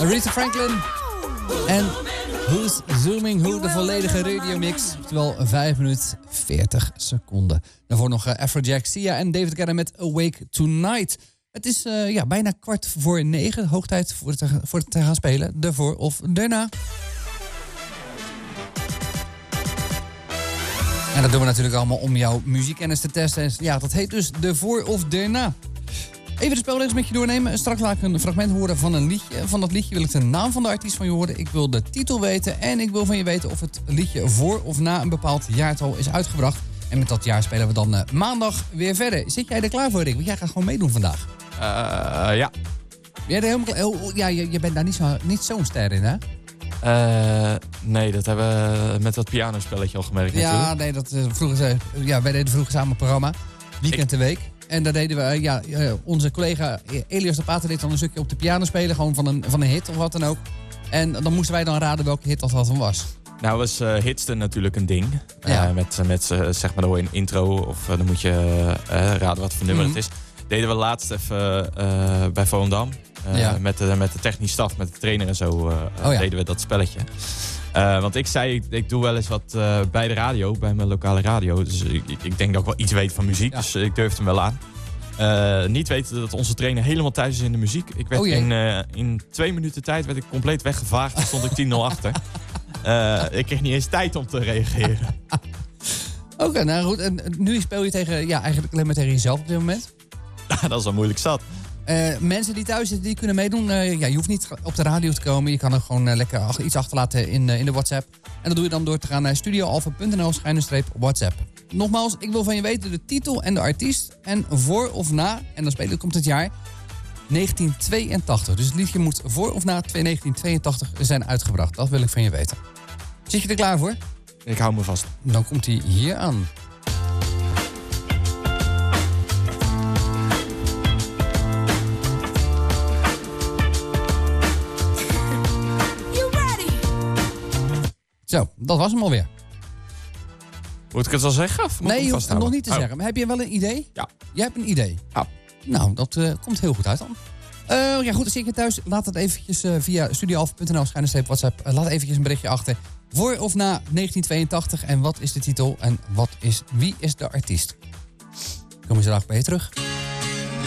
Aretha Franklin en Who's Zooming Who, de volledige radiomix. Oftewel 5 minuten 40 seconden. Daarvoor nog Afrojack, Sia en David Guetta met Awake Tonight. Het is bijna 8:45. Hoog tijd voor het te gaan spelen. Ervoor of daarna. En dat doen we natuurlijk allemaal om jouw muziekkennis te testen. En ja, dat heet dus ervoor of daarna. Even de spelregels met je doornemen. Straks laat ik een fragment horen van een liedje. Van dat liedje wil ik de naam van de artiest van je horen. Ik wil de titel weten. En ik wil van je weten of het liedje voor of na een bepaald jaartal is uitgebracht. En met dat jaar spelen we dan maandag weer verder. Zit jij er klaar voor, Rick? Want jij gaat gewoon meedoen vandaag. Ja. Jij er helemaal klaar? Oh, ja, je bent daar niet zo'n ster in, hè? Nee, dat hebben we met dat pianospelletje al gemerkt natuurlijk. Nee, wij deden vroeger samen een programma. Weekend de Week. En daar deden we, onze collega Elias de Pater deed dan een stukje op de piano spelen. Gewoon van een hit of wat dan ook. En dan moesten wij dan raden welke hit dat van was. Nou was hitsten natuurlijk een ding. Ja. Met zeg maar, dan hoor je een intro of dan moet je raden wat voor nummer het is. Deden we laatst even bij Volendam. Met de technische staf, met de trainer en zo deden we dat spelletje. Want ik doe wel eens wat bij de radio, bij mijn lokale radio. Dus ik denk dat ik wel iets weet van muziek, dus ik durf hem wel aan. Niet weten dat onze trainer helemaal thuis is in de muziek. Ik werd in 2 minuten tijd werd ik compleet weggevaagd. Toen stond ik 10-0 achter. Ik kreeg niet eens tijd om te reageren. Oké, nou goed. En nu speel je eigenlijk alleen maar tegen jezelf op dit moment. Dat is wel moeilijk zat. Mensen die thuis zitten, die kunnen meedoen. Je hoeft niet op de radio te komen. Je kan er gewoon lekker iets achterlaten in de WhatsApp. En dat doe je dan door te gaan naar studioalpha.nl/WhatsApp. Nogmaals, ik wil van je weten de titel en de artiest. En voor of na, en dan komt het jaar 1982. Dus het liedje moet voor of na 1982 zijn uitgebracht. Dat wil ik van je weten. Zit je er klaar voor? Ik hou me vast. Dan komt hij hier aan. Zo, dat was hem alweer. Moet ik het al zeggen? Of nee, je hoeft het nog niet te zeggen. Maar heb je wel een idee? Ja. Jij hebt een idee? Ja. Nou, dat komt heel goed uit dan. Goed, zit je thuis? Laat het eventjes via studioalpha.nl/WhatsApp. Laat eventjes een berichtje achter. Voor of na 1982. En wat is de titel? En wie is de artiest? Kom je zo bij je terug.